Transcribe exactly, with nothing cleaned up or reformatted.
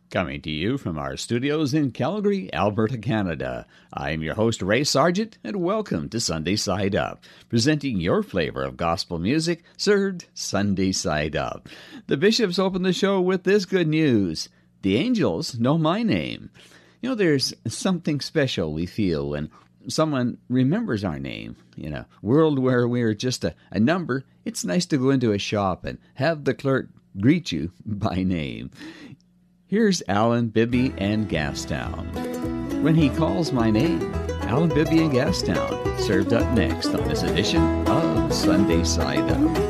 Coming to you from our studios in Calgary, Alberta, Canada. I'm your host, Ray Sargent, and welcome to Sunday Side Up, presenting your flavor of gospel music served Sunday Side Up. The bishops open the show with this good news. The angels know my name. You know, there's something special we feel when someone remembers our name. In a world where we're just a, a number, it's nice to go into a shop and have the clerk greet you by name. Here's Alan, Bibby, and Gastown. When He Calls My Name, Alan, Bibby, and Gastown, served up next on this edition of Sunday Side Up.